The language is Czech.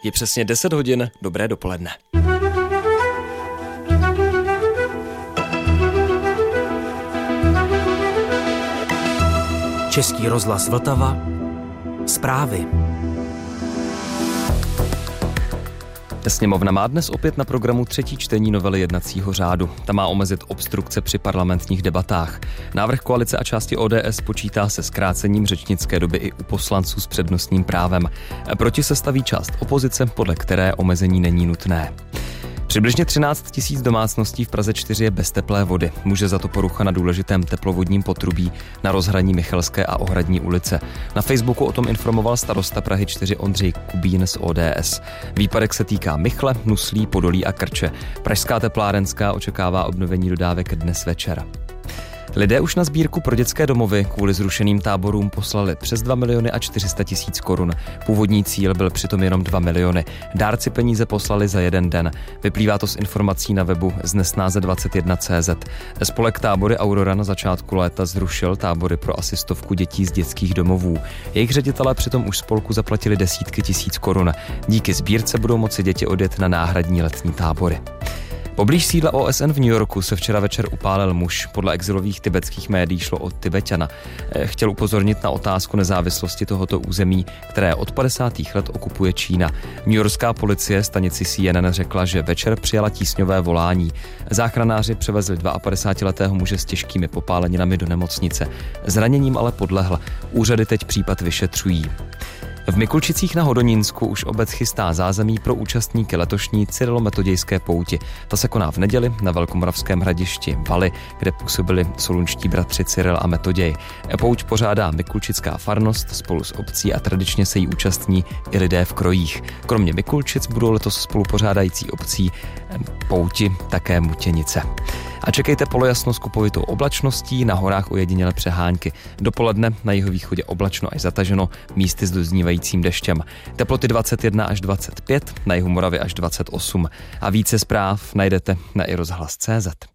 Je přesně 10 hodin, dobré dopoledne. Český rozhlas Vltava. Zprávy. Sněmovna má dnes opět na programu třetí čtení novely jednacího řádu. Ta má omezit obstrukce při parlamentních debatách. Návrh koalice a části ODS počítá se zkrácením řečnické doby i u poslanců s přednostním právem. Proti se staví část opozice, podle které omezení není nutné. Přibližně 13 000 domácností v Praze 4 je bez teplé vody. Může za to porucha na důležitém teplovodním potrubí na rozhraní Michalské a Ohradní ulice. Na Facebooku o tom informoval starosta Prahy 4 Ondřej Kubín z ODS. Výpadek se týká Michle, Nuslí, Podolí a Krče. Pražská teplárenská očekává obnovení dodávek dnes večer. Lidé už na sbírku pro dětské domovy kvůli zrušeným táborům poslali přes 2 400 000 korun. Původní cíl byl přitom jenom 2 miliony. Dárci peníze poslali za jeden den. Vyplývá to z informací na webu znesnáze21.cz. Spolek Tábory Aurora na začátku léta zrušil tábory pro asi 100 dětí z dětských domovů. Jejich ředitelé přitom už spolku zaplatili desítky tisíc korun. Díky sbírce budou moci děti odjet na náhradní letní tábory. Poblíž sídla OSN v New Yorku se včera večer upálil muž. Podle exilových tibetských médií šlo o Tibeťana. Chtěl upozornit na otázku nezávislosti tohoto území, které od 50. let okupuje Čína. newyorská policie stanici CNN řekla, že večer přijala tísňové volání. Záchranáři převezli 52letého muže s těžkými popáleninami do nemocnice. Zraněním ale podlehl. Úřady teď případ vyšetřují. V Mikulčicích na Hodonínsku už obec chystá zázemí pro účastníky letošní cyrilometodějské pouti. Ta se koná v neděli na Velkomoravském hradišti Valy, kde působili solunští bratři Cyril a Metoděj. Pouť pořádá Mikulčická farnost spolu s obcí a tradičně se jí účastní i lidé v krojích. Kromě Mikulčic budou letos spolupořádající obcí pouti také Mutěnice. A čekejte polojasno s kupovitou oblačností, na horách ojedinělé přehánky. Dopoledne na jihovýchodě oblačno až zataženo, místy s doznívajícím deštěm. Teploty 21 až 25, na jihu Moravy až 28. A více zpráv najdete na iRozhlas.cz.